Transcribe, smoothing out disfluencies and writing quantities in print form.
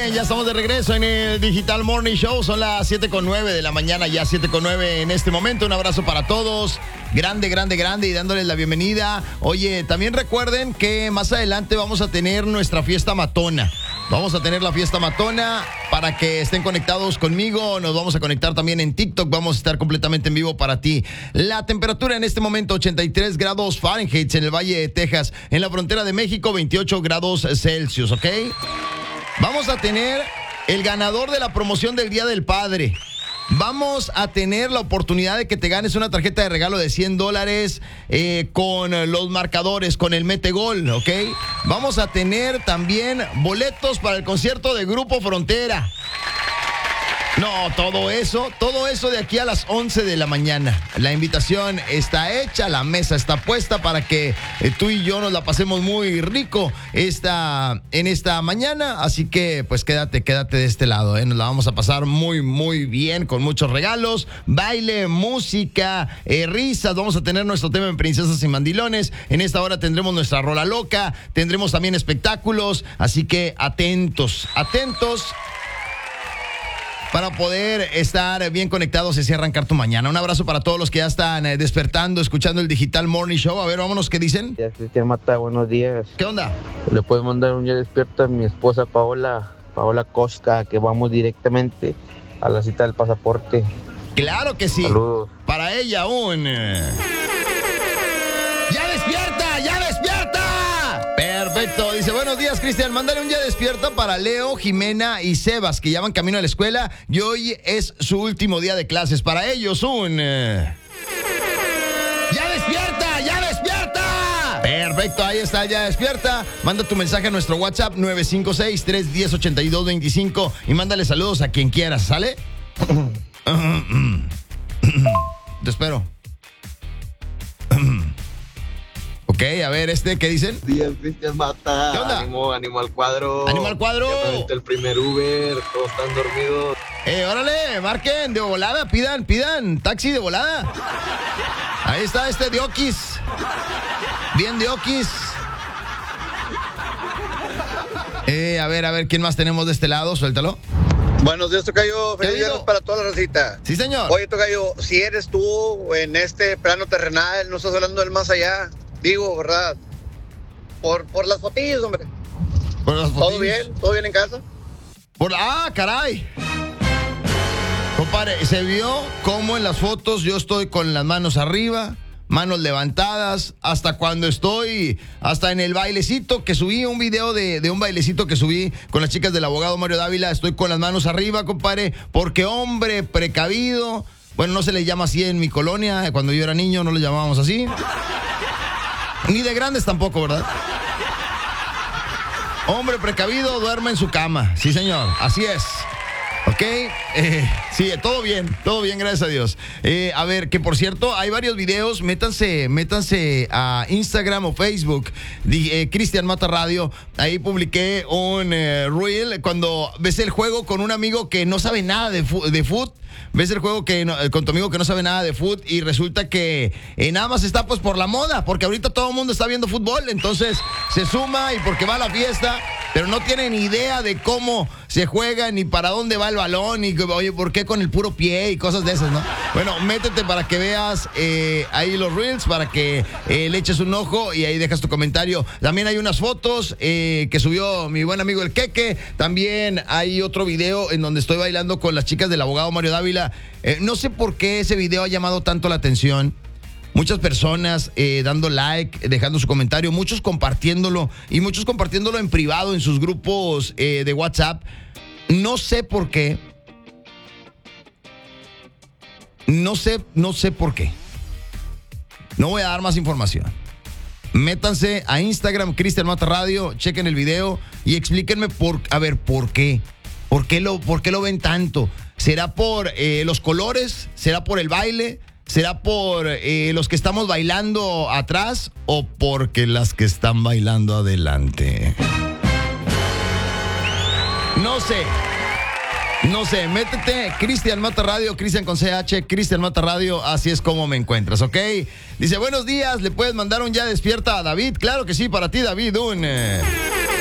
bien, ya estamos de regreso en el Digital Morning Show. Son las 7:09 de la mañana, ya 7:09 en este momento. Un abrazo para todos. Grande, grande, grande, y dándoles la bienvenida. Oye, también recuerden que más adelante vamos a tener nuestra fiesta matona. Vamos a tener la fiesta matona para que estén conectados conmigo. Nos vamos a conectar también en TikTok. Vamos a estar completamente en vivo para ti. La temperatura en este momento 83 grados Fahrenheit en el Valle de Texas. En la frontera de México 28 grados Celsius, ¿ok? Vamos a tener el ganador de la promoción del Día del Padre. Vamos a tener la oportunidad de que te ganes una tarjeta de regalo de $100 con los marcadores, con el Mete Gol, ¿ok? Vamos a tener también boletos para el concierto de Grupo Frontera. No, todo eso de aquí a las 11 de la mañana. La invitación está hecha, la mesa está puesta para que tú y yo nos la pasemos muy rico en esta mañana. Así que, pues, quédate de este lado, ¿eh? Nos la vamos a pasar muy, muy bien, con muchos regalos, baile, música, risas. Vamos a tener nuestro tema en Princesas y Mandilones. En esta hora tendremos nuestra rola loca, tendremos también espectáculos. Así que atentos para poder estar bien conectados y así arrancar tu mañana. Un abrazo para todos los que ya están despertando, escuchando el Digital Morning Show. A ver, vámonos, ¿qué dicen? Ya, Cristian Mata, buenos días. ¿Qué onda? Le puedes mandar un ya despierta a mi esposa Paola Cosca, que vamos directamente a la cita del pasaporte. Claro que sí. Saludos. Para ella un... ¡Ya despierta! ¡Ya despierta! Perfecto. Dice, buenos días, Cristian. Mándale un ya despierta para Leo, Jimena y Sebas, que ya van camino a la escuela y hoy es su último día de clases. Para ellos un... ¡Ya despierta! ¡Ya despierta! Perfecto, ahí está, ya despierta. Manda tu mensaje a nuestro WhatsApp 956-310-8225 y mándale saludos a quien quieras, ¿sale? Te espero. Ok, a ver, ¿qué dicen? Días, Cristian Mata. ¿Qué onda? Ánimo al cuadro. ¡Ánimo al cuadro! Ya me aventé el primer Uber, todos están dormidos. Órale, marquen de volada, pidan taxi de volada. Ahí está de Oquis. Bien de Oquis. A ver, ¿quién más tenemos de este lado? Suéltalo. Buenos días, tocayo. Feliz viernes para toda la racita. Sí, señor. Oye, tocayo, si eres tú en este plano terrenal, no estás hablando del más allá. Digo, ¿verdad? Por las fotillos, hombre. Por las fotillos. ¿Todo bien en casa? Caray. Compadre, se vio cómo en las fotos yo estoy con las manos arriba, manos levantadas, hasta en el bailecito que subí, un video de un bailecito que subí con las chicas del abogado Mario Dávila, estoy con las manos arriba, compadre, porque hombre precavido, bueno, no se le llama así en mi colonia, cuando yo era niño no lo llamábamos así, ni de grandes tampoco, ¿verdad? Hombre precavido duerme en su cama, sí señor, así es. Ok, sí, todo bien, gracias a Dios. A ver, que por cierto, hay varios videos, métanse a Instagram o Facebook, Cristian Mata Radio, ahí publiqué un reel, cuando ves el juego con un amigo que no sabe nada de fútbol, ves el juego con tu amigo que no sabe nada de fútbol y resulta que nada más está pues por la moda, porque ahorita todo el mundo está viendo fútbol, entonces se suma y porque va a la fiesta, pero no tiene ni idea de cómo se juega, ni para dónde va el balón, y oye, ¿por qué con el puro pie? Y cosas de esas, ¿no? Bueno, métete para que veas ahí los reels, para que le eches un ojo y ahí dejas tu comentario. También hay unas fotos que subió mi buen amigo el Queque. También hay otro video en donde estoy bailando con las chicas del abogado Mario Dávila. No sé por qué ese video ha llamado tanto la atención. Muchas personas dando like, dejando su comentario, muchos compartiéndolo y muchos compartiéndolo en privado en sus grupos de WhatsApp. No sé por qué. No sé por qué. No voy a dar más información. Métanse a Instagram, Cristian Mata Radio, chequen el video y explíquenme por qué. ¿Por qué lo ven tanto? ¿Será por los colores? ¿Será por el baile? ¿Será por los que estamos bailando atrás o porque las que están bailando adelante? No sé, métete, Cristian Mata Radio, Cristian con CH, Cristian Mata Radio, así es como me encuentras, ¿ok? Dice, buenos días, ¿le puedes mandar un ya despierta a David? Claro que sí, para ti, David, un...